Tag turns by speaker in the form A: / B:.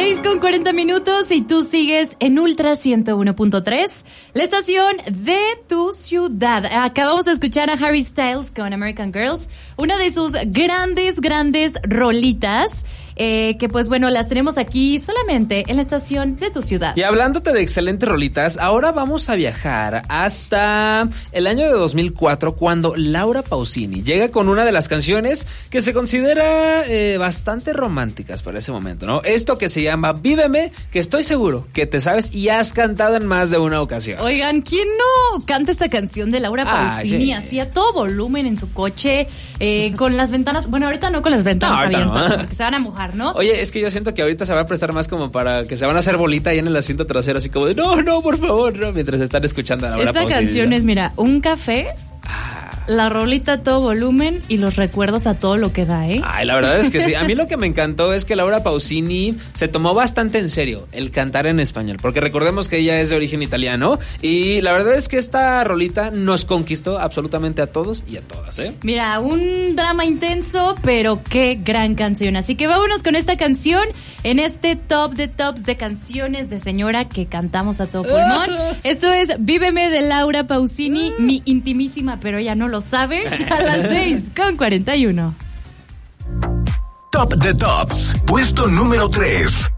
A: 6:40 y tú sigues en Ultra 101.3, la estación de tu ciudad. Acabamos de escuchar a Harry Styles con American Girls, una de sus grandes rolitas. Que pues bueno, las tenemos aquí solamente en la estación de tu ciudad.
B: Y hablándote de excelentes rolitas, ahora vamos a viajar hasta el año de 2004, cuando Laura Pausini llega con una de las canciones que se considera bastante románticas para ese momento, ¿no? Esto que se llama Víveme, que estoy seguro que te sabes y has cantado en más de una ocasión.
A: Oigan, ¿quién no canta esta canción de Laura Pausini?
B: Sí.
A: Así a todo volumen en su coche, con las ventanas, bueno, ahorita no con las ventanas abiertas, porque se van a mojar, ¿no?
B: Oye, es que yo siento que ahorita se va a prestar más como para que se van a hacer bolita ahí en el asiento trasero, así como de no, por favor, no, mientras están escuchando a Laura Pausini.
A: Esta canción es, mira, un café, la rolita a todo volumen y los recuerdos a todo lo que da, ¿eh?
B: Ay, la verdad es que sí. A mí lo que me encantó es que Laura Pausini se tomó bastante en serio el cantar en español, porque recordemos que ella es de origen italiano y la verdad es que esta rolita nos conquistó absolutamente a todos y a todas, ¿eh?
A: Mira, un drama intenso, pero qué gran canción. Así que vámonos con esta canción en este top de tops de canciones de señora que cantamos a todo pulmón. Esto es Víveme de Laura Pausini, mi intimísima, pero ella no lo sabe, ya a las 6:41.
C: Top de Tops, puesto número 3.